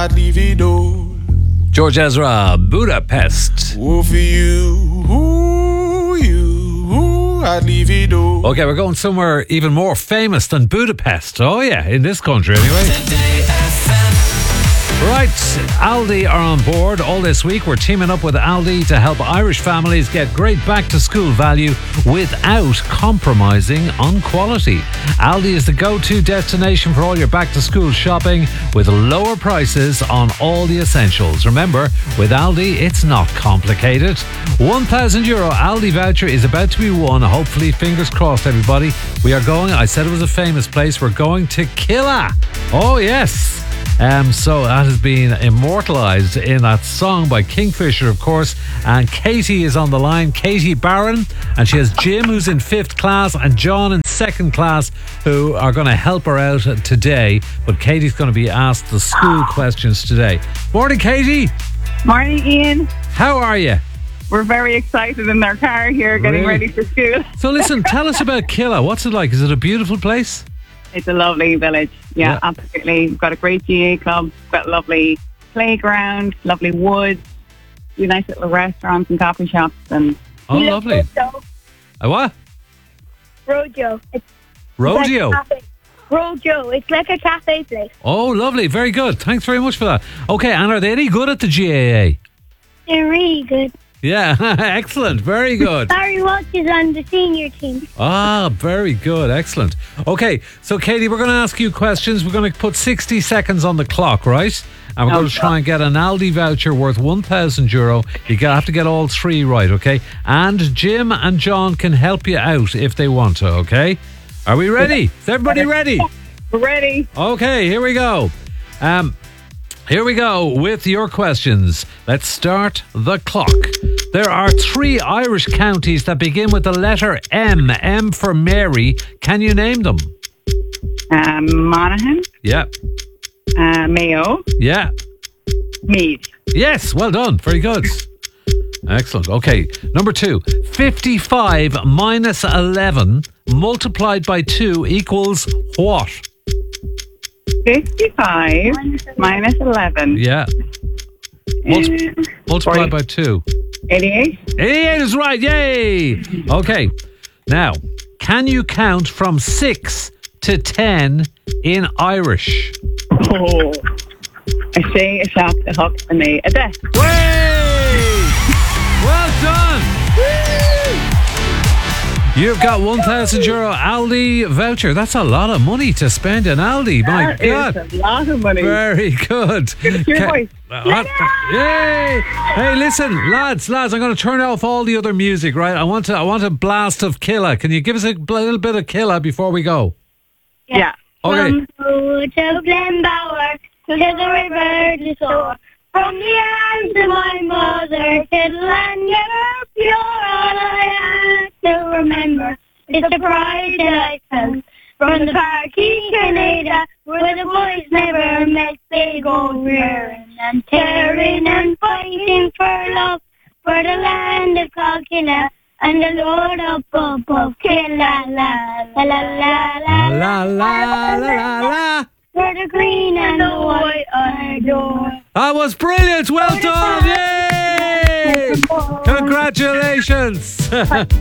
George Ezra, Budapest. Oh, for you, I'd leave it all. Okay, we're going somewhere even more famous than Budapest. Oh yeah, in this country anyway. Right, Aldi are on board all this week. We're teaming up with Aldi to help Irish families get great back-to-school value without compromising on quality. Aldi is the go-to destination for all your back-to-school shopping with lower prices on all the essentials. Remember, with Aldi, it's not complicated. €1,000 Aldi voucher is about to be won. Hopefully, fingers crossed, everybody. We are going, I said it was a famous place, we're going to Killa. Oh, yes. So that has been immortalised in that song by Kingfisher, of course. And Katie is on the line, Katie Barron. And she has Jim, who's in 5th class, and John in 2nd class, who are going to help her out today. But Katie's going to be asked the school questions today. Morning, Katie. Morning, Ian. How are you? We're very excited in our car here, getting ready for school. So listen, tell us about Killa. What's it like? Is it a beautiful place? It's a lovely village. Yeah, absolutely. We've got a great GA club. We've got a lovely playground, lovely woods, nice little restaurants and coffee shops. And lovely. A what? Rodeo. Rodeo? Like Rodeo. It's like a cafe place. Oh, lovely. Very good. Thanks very much for that. Okay, and are they any good at the GAA? They're really good. Yeah, excellent. Very good. Barry Walsh is on the senior team. Ah, very good. Excellent. Okay, so Katie, we're going to ask you questions. We're going to put 60 seconds on the clock, right? And we're going to try and get an Aldi voucher worth €1,000. You have to get all 3 right, okay? And Jim and John can help you out if they want to, okay? Are we ready? Is everybody ready? We're ready. Okay, here we go. Here we go with your questions. Let's start the clock. There are 3 Irish counties that begin with the letter M. M for Mary. Can you name them? Monaghan. Yeah. Mayo. Yeah. Meath. Yes, well done. Very good. Excellent. Okay, number 2. 55 minus 11 multiplied by 2 equals what? 55 minus 11. Yeah. Multiplied by 2. 88. 88 is right. Yay. Okay. Now, can you count from 6 to 10 in Irish? Oh. I say a shop, a hook, and a desk. Way! Well done. You've got €1,000 Aldi voucher. That's a lot of money to spend in Aldi. My God. That is a lot of money. Very good. Your voice. Yay! Hey, listen, lads, I'm going to turn off all the other music, right? I want a blast of Killa. Can you give us a little bit of Killa before we go? Yeah. Okay. From Food to Glenbower, to the river to shore, from the arms of my mother to the land of pure, all I have to remember is the pride that I felt from the park in Canada, where the boys never met. They go rearing and tearing and fighting for love, for the land of Killa and the Lord up above. Killa, la la la la La la la la la. For the green and the white I adore. That was brilliant. Well done. Yay! Congratulations.